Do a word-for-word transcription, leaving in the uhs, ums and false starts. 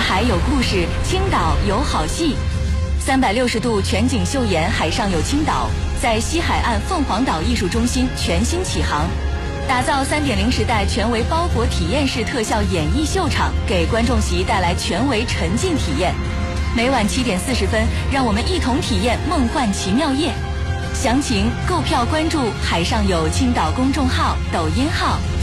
海有故事，青岛有好戏。三百六十度全景秀演海上有青岛，在西海岸凤凰岛艺术中心全新启航，打造 三点零 时代全维包裹体验式特效演绎秀场，给观众席带来全维沉浸体验。每晚七点四十分，让我们一同体验梦幻奇妙夜。详情购票关注海上有青岛公众号、抖音号。